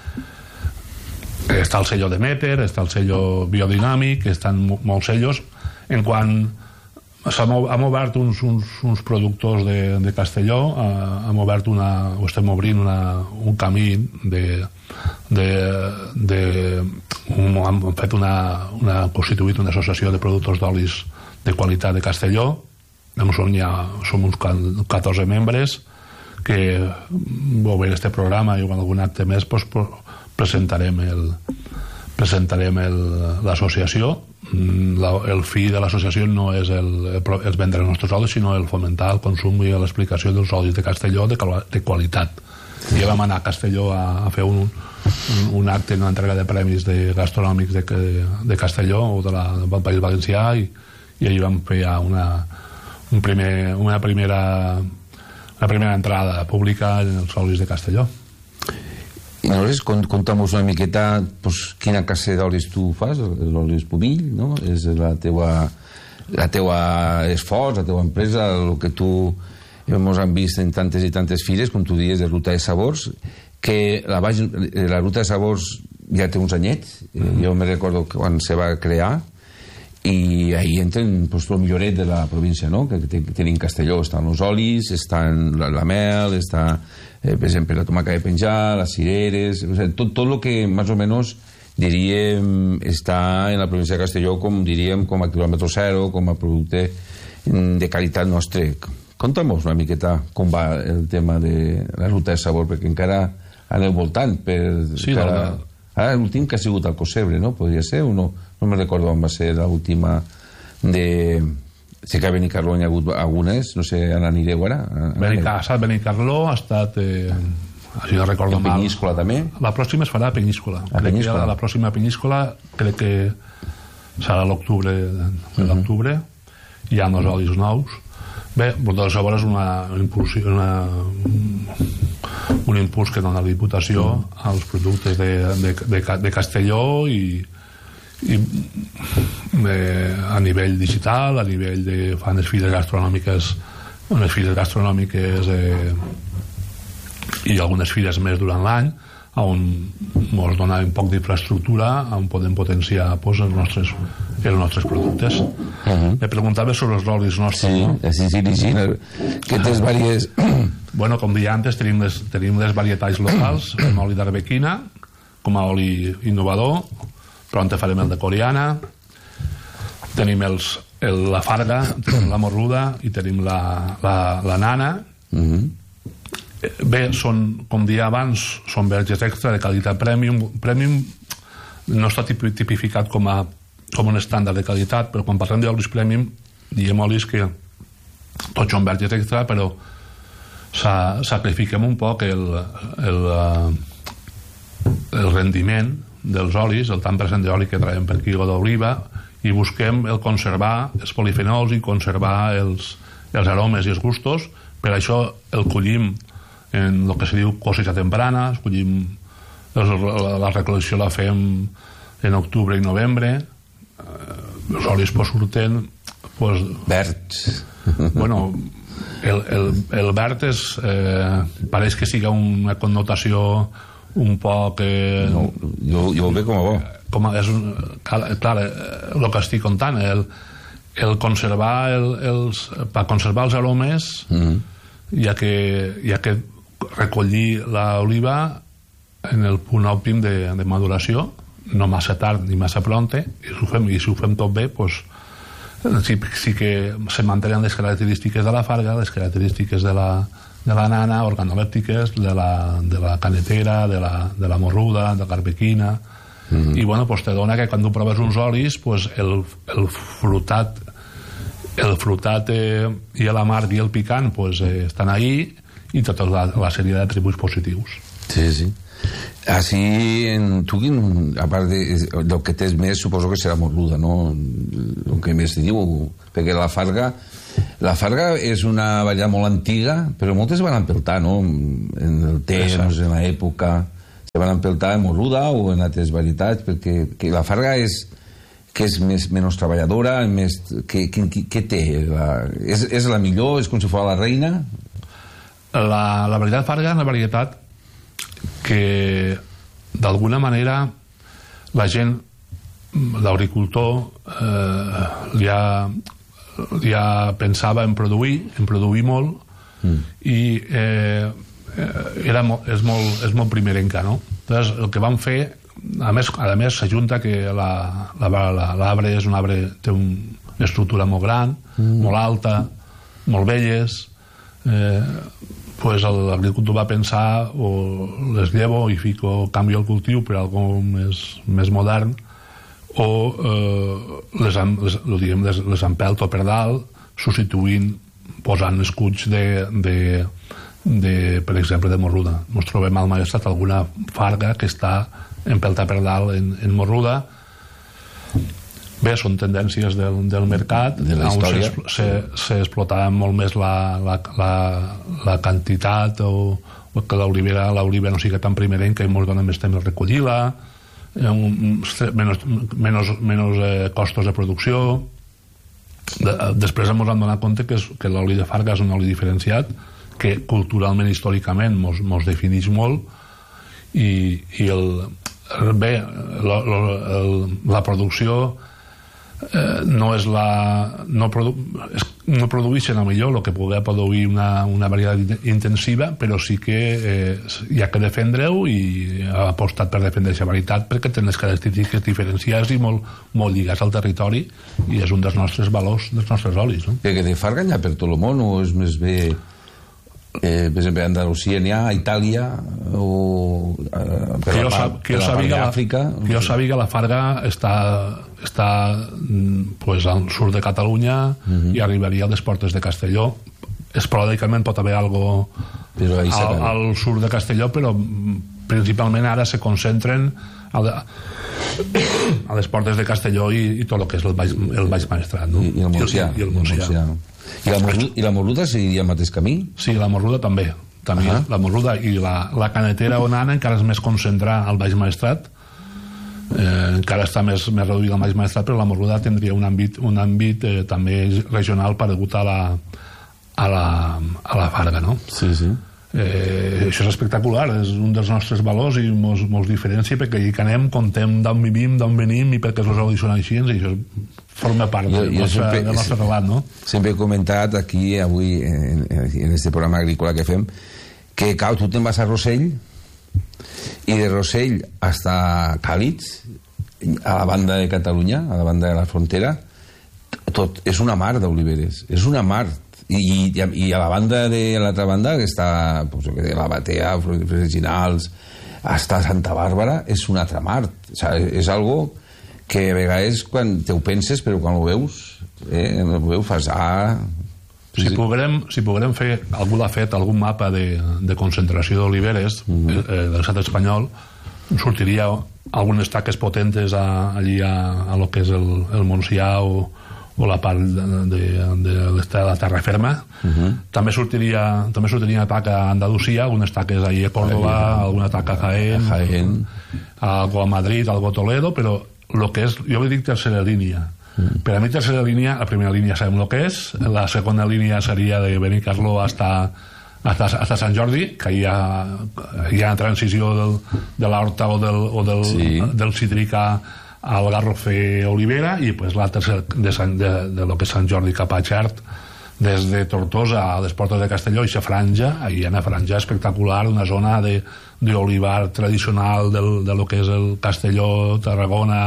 Està el sello de Meter, està el sello biodinàmic, estan molts sellos. En quan hem obert uns, uns, uns productors de, de Castelló, eh, hem obert una, o estem obrint una, un camí de, de, de un, hem fet una, una constituït una associació de productors d'olis de qualitat de Castelló, som, ja, som uns catorze membres que vau veure este programa i en algun acte més pues, pues, presentarem el presentarem l'associació. El fi de l'associació no és el, el vendre els nostres olis, sinó el fomentar el consum i l'explicació dels olis de Castelló de, de qualitat. I ja vam anar a Castelló a, a fer un, un, un acte, una entrega de premis de gastronòmics de, de, de Castelló o de la, del País Valencià i, i allà vam fer una, un primer, una primera una primera entrada pública en els olis de Castelló. I aleshores, conta'm-nos una miqueta pues, quina classe d'olis tu fas, l'oli Espumill, no? És la teua, la teua esforç, la teua empresa, el que tu hemos vist en tantes i tantes fires, com tu dius, de Ruta de Sabors, que la, la Ruta de Sabors ja té uns anyets, mm-hmm. Jo me recordo quan se va crear, i ahí entren pues, el milloret de la província, no? Que tenim Castelló, estan els olis, estan la, la mel, està... Eh, per exemple, la tomaca de penjar, les cireres, o sea, tot, tot el que més o menys diríem està en la província de Castelló com diríem com a quilòmetre zero, com a producte de qualitat nostre. Conta'm-nos una miqueta com va el tema de la Ruta de Sabor, perquè encara aneu voltant per... Sí, cada... Ara l'últim que ha sigut al Cosebre, no? Podria ser o no? No me recordo on va ser l'última de... Sé que a Benicarló hi ha hagut algunes, no sé, on anireu ara? Ha estat Benicarló, ha estat, eh, si no recordo mal... Penyíscola també? La pròxima es farà a Penyíscola. A Penyíscola. La, la pròxima Penyíscola crec que serà l'octubre, de l'octubre, hi ha uns olis nous. Bé, Ruta de Sabor és una, una, un impuls que dona la Diputació als productes de, de, de, de Castelló i i eh, a nivell digital, a nivell de fan les fires gastronòmiques, unes fires gastronòmiques eh, i algunes fires més durant l'any on ens dona un poc d'infraestructura on podem potenciar pues, els, nostres, els nostres productes. Uh-huh. Me preguntava sobre els olis nostres, sí, no? Sí, sí, sí, sí. Que tens vàries... Bueno, com deia antes, tenim les, tenim les varietats locals, amb oli d'arbequina, com a oli innovador, pronte farem el de Coriana, tenim els, el, la farga, tenim la morruda i tenim la, la, la nana. Mm-hmm. Bé, són, com dia abans, són verges extra de qualitat premium. Premium no està tipificat com, a, com un estàndard de qualitat, però quan parlem d'olis premium diem olis que tots són verges extra, però sa, sacrifiquem un poc el, el, el rendiment dels olis, el tant per cent d'oli que traiem per quilo d'oliva, i busquem el conservar els polifenols i conservar els, els aromes i els gustos. Per això el collim en el que se diu cosecha temprana, collim els, la, la recol·lecció la fem en octubre i novembre, eh, els olis pues, surten pues, verds. Bueno, el, el, el verd és, eh, pareix que siga una connotació un poc... Eh, no, jo, jo ho veig com a bo. Com a, és un, clar, clar, el que estic contant, el, el conservar el, els, per conservar els aromes, mm-hmm. hi, ha que, hi ha que recollir l'oliva en el punt òptim de, de maduració, no massa tard ni massa pronte, i si ho fem, i si ho fem tot bé, doncs, sí, sí que se mantenen les característiques de la farga, les característiques de la, de la nana, organolèptiques, de la, de la canetera, de la, de la morruda, de l'arbequina, mm-hmm. i bueno, pues te dona que quan tu proves uns olis, pues el, el frutat el frutat eh, i l'amarg i el picant pues, eh, estan ahí, i tota la, la sèrie d'atributs positius. Sí, sí. Així, en tu, a part de el que tens més, suposo que serà morruda, no? El que més diu, perquè la farga la farga és una variant molt antiga, però moltes van empeltar, no? En el temps, en l'època, se van empeltar en morruda o en altres varietats, perquè la farga és que és més, menys treballadora, més, què, què, què té? La, és, és la millor? És com si fos la reina? La, la varietat farga és una varietat que d'alguna manera la gent, l'agricultor eh, ja, ja pensava en produir, en produir molt, mm. i eh, era molt, és, molt, és molt primerenca, no? Entonces, el que van fer, a més, a més s'ajunta que l'arbre la, la, és un arbre, té una estructura molt gran, mm. molt alta, molt velles, eh, pues l'agricultor va pensar o les llevo i fico, canvio el cultiu per algo més, més modern, o eh, les, les, diguem, les, les empelto per dalt, substituint, posant escuts de, de, de, per exemple, de morruda. Ens trobem al Maestrat alguna farga que està empelta per dalt en, en morruda. Bé, són tendències del, del mercat, de la història. S'explotava molt més la, la, la, la quantitat o, o que l'olivera l'oliva no sigui tan primerenca i ens dona més temps a recollir-la, menys, menys, menys eh, costos de producció. De, després ens hem donat compte que, és, que l'oli de farga és un oli diferenciat que culturalment, històricament mos, mos defineix molt i, i el, bé, la, la, el, la producció eh, no és la no, produ, és, no produeixen a millor el que pugui produir una, una varietat intensiva, però sí que eh, hi ha que defendre-ho i ha apostat per defendre aquesta varietat perquè té les característiques diferenciades i molt, molt lligats al territori i és un dels nostres valors dels nostres olis, no? Que de farga n'hi ha per tot el món o és més bé eh, per exemple a Andalusia n'hi ha, a Itàlia o eh, per que la, jo, sab, que jo la sàpiga Àfrica que jo sàpiga la farga està, està pues, al sud de Catalunya uh-huh. i arribaria a les portes de Castelló. Esporàdicament pot haver algo al, al sud de Castelló, però principalment ara se concentren a, la, a les portes de Castelló i, i tot el que és el Baix, el Baix Maestrat, no? I, i el Montsià. I el, i el Montsià. I la, morruda, I la morruda seguiria el mateix camí? Sí, la morruda també. també uh-huh. La morruda i la, la canetera onana encara és més concentrada al Baix Maestrat, eh, encara està més, més reduïda al Baix Maestrat, però la morruda tindria un àmbit, un àmbit eh, també regional paregut a la, a la, a la farga, no? Sí, sí. Eh, això és espectacular, és un dels nostres valors i mos, mos diferencia perquè allí que anem, contem d'on vivim, d'on venim i perquè els olis són així i això forma part jo, del, jo nostre, sempre, del nostre relat, no? Sempre he comentat aquí avui en, en este programa agrícola que fem que cau, tu te'n vas a Rossell i de Rossell hasta Càlits a la banda de Catalunya, a la banda de la frontera tot és una mar d'oliveres, és una mar. I, i, i a la banda de a l'altra banda que està pues, que la Batea, Freginals hasta Santa Bàrbara és una altra mar, o sigui, és algo que a vegades quan te ho penses però quan ho veus eh, ho veus fas ah... si poguérem, si poguérem fer algú l'ha fet, algun mapa de, de concentració d'oliveres mm-hmm. eh, de l'estat espanyol sortiria algunes taques potentes a, allí a, a lo que és el, el Montsià o o la part de, de, de l'estat de la terra ferma. Uh-huh. També sortiria també sortiria una taca a Andalusia, algunes taques ahí a Córdoba, uh-huh. alguna taca a Jaén, Jaén. algo a Madrid, algo a Toledo, però lo que és, jo li dic tercera línia. Uh-huh. Per a mi tercera línia, la primera línia sabem el que és, la segona línia seria de Benicarló hasta hasta, hasta Sant Jordi, que hi ha, hi ha transició del, de l'horta o del, o del, sí. del cítric a al Garrofer Olivera i pues, l'altre de, Sant, de, de lo que és Sant Jordi cap a Xert des de Tortosa a les portes de Castelló i aquesta franja, hi ha una franja espectacular, una zona d'olivar tradicional del, de lo que és el Castelló, Tarragona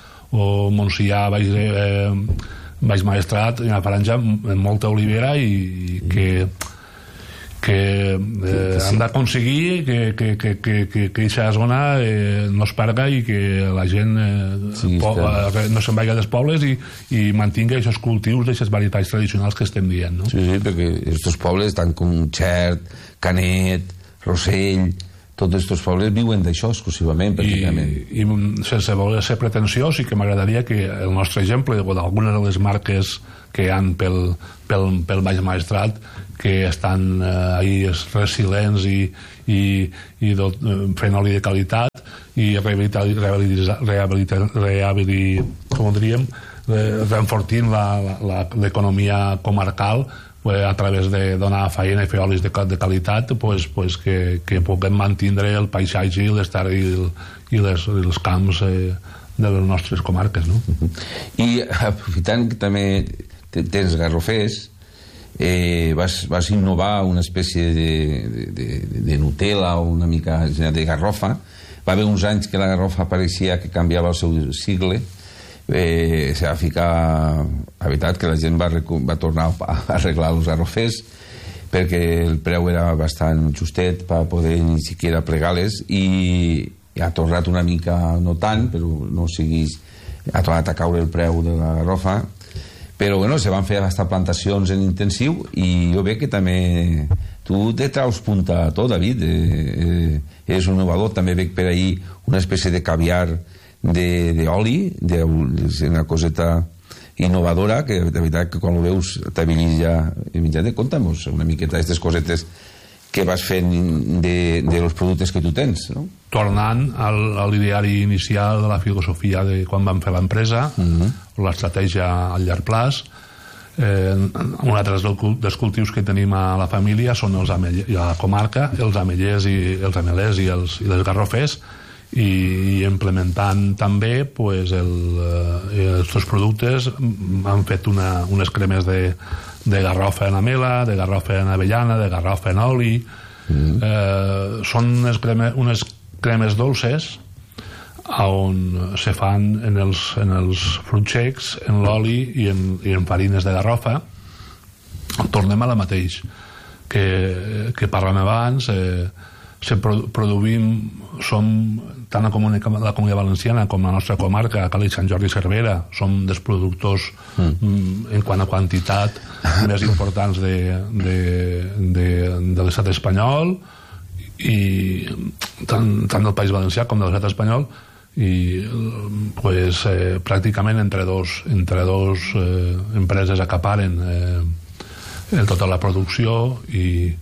o Montsià, Baix, eh, Baix Maestrat, una franja amb molta olivera i, i que que eh, sí. han d'aconseguir que, que, que, que, que, que aquesta zona eh, no es perga i que la gent eh, sí, po, eh, no se'n vagi dels pobles i, i mantingui aquests cultius d'aquestes varietats tradicionals que estem dient, no? Sí, sí, perquè aquests pobles, tant com Xert, Canet, Rossell, tots aquests pobles viuen d'això exclusivament, pràcticament. I, i sense voler ser pretensiós, sí que m'agradaria que el nostre exemple d'algunes de les marques que hi ha pel, pel, pel Baix Maestrat que estan eh, ahí resilients i, i, i tot, fent oli de qualitat i rehabilitar, rehabilitar, rehabilitar, rehabilitar com ho diríem, renfortint l'economia comarcal eh, a través de donar feina i fer olis de, de qualitat pues, pues que, que puguem mantindre el paisatge i, i, i, les, i els camps eh, de les nostres comarques, no? I aprofitant que també tens garrofers, eh, vas, vas innovar una espècie de, de, de Nutella o una mica de garrofa. Va haver uns anys que la garrofa pareixia que canviava el seu sigle, eh, se va ficar, la veritat que la gent va, va tornar a arreglar els garrofers perquè el preu era bastant justet per poder ni siquiera plegar-les, i ha tornat una mica, no tant, però no siguis, ha tornat a caure el preu de la garrofa, però bueno, se van fer hasta plantacions en intensiu, i jo veig que també tu te traus punta a tot, David, eh, eh, és un innovador. També veig per ahí una espècie de caviar d'oli, una coseta innovadora, que de veritat que quan ho veus t'habilita. Conta'm-nos una miqueta aquestes cosetes que vas fent de, de los productes que tu tens, no? Tornant al, a l'ideari inicial de la filosofia de quan vam fer l'empresa, uh-huh. l'estratègia a llarg plaç, eh, un altre dels cultius que tenim a la família són els ametllers, a la comarca, els ametllers i els ametllers i, els, i les garrofers, i, i implementant també pues, el, eh, els productes han fet una, unes cremes de de garrofa en amela, de garrofa en avellana, de garrofa en oli. Mm. Eh, són unes cremes, unes cremes dolces on se fan en els, en els fruits secs, en l'oli i, en, i en farines de garrofa. Tornem a la mateix que, que parlem abans. Eh, se produ produïm, som tant a la Comunitat Valenciana com a la nostra comarca, a Cali, Sant Jordi i Cervera, som dels productors mm. en quant a quantitat més importants de, de, de, de l'estat espanyol, i tant, tant del País Valencià com de l'estat espanyol, i pues, eh, pràcticament entre dos, entre dos eh, empreses acaparen eh, tota la producció, i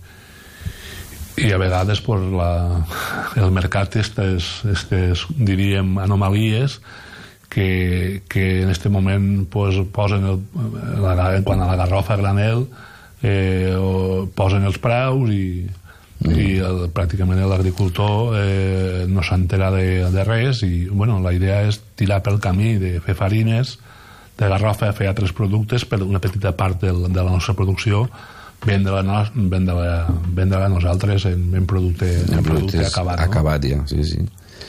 i a vegades pues, la, el mercat aquestes, aquestes diríem anomalies que, que en este moment pues, posen el, la, quan a la garrofa a granel eh, o posen els preus, i, mm. i el, pràcticament l'agricultor eh, no s'entera de, de res, i bueno, la idea és tirar pel camí de fer farines de garrofa, fer altres productes, per una petita part de, de la nostra producció vendre-la vendre vendre a nosaltres en, en producte, en producte acabat, no? Acabat ja, sí, sí.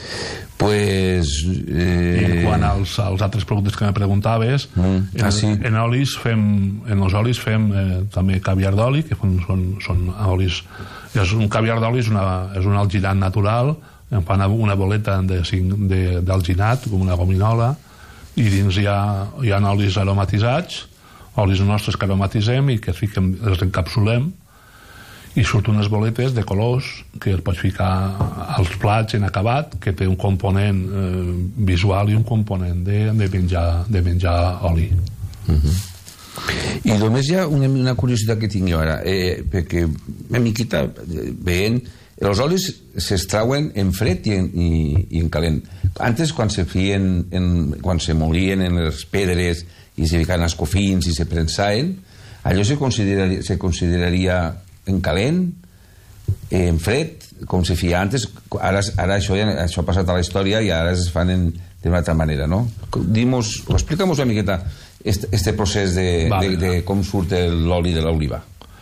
Pues, eh... I en quant als, als altres productes que me preguntaves, mm. ah, sí. en, en olis fem, en els olis fem eh, també caviar d'oli, que són, són, són olis, és un caviar d'oli és, una, és un alginat natural, en fan una boleta d'alginat, com una gominola, i dins hi ha, hi ha olis aromatitzats, olis nostres que aromatitzem i que fiquem, els encapsulem, i surten unes boletes de colors que els pots ficar als plats en acabat, que té un component eh, visual i un component de, de, menjar, de menjar oli. Uh-huh. I només hi ha una, una curiositat que tinc jo ara, eh, perquè una miqueta veient, els olis s'extrauen en fred i en, i, i en calent. Antes, quan se feien, en, quan se molien en les pedres i se ficaven els cofins i se prensaven, allò se consideraria, se consideraria en calent, en fred, com se feia antes. Ara, ara això, ja, això ha passat a la història i ara es fan d'una altra manera, no? Dimos, explica'm una miqueta este, este procés de, vale. de, de com surt l'oli de l'oliva.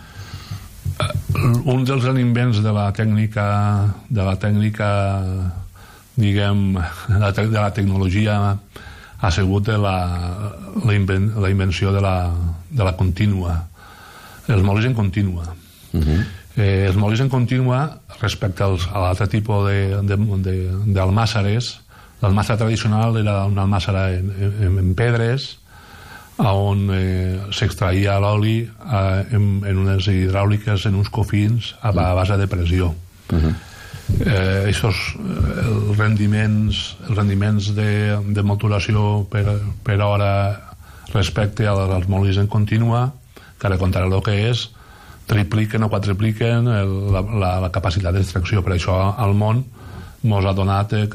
Un dels invents de la tècnica de la tècnica diguem de la, te, de la tecnologia ha sigut la, la, inven, la invenció de la, de la contínua, els molis en contínua. Uh-huh. eh, els molis en contínua respecte als, a l'altre tipus d'almàssares. L'almàssara tradicional era una almàssara en, en, en pedres, on eh, s'extraïa l'oli eh, en, en unes hidràuliques, en uns cofins a, a base de pressió. Uh-huh. eh, aquests els rendiments, els rendiments de, de maturació per, per hora respecte als molis en contínua, que ara contaré el que és, tripliquen o quadripliquen el, la, la, la capacitat d'extracció. Per això al món mos ha donat eh,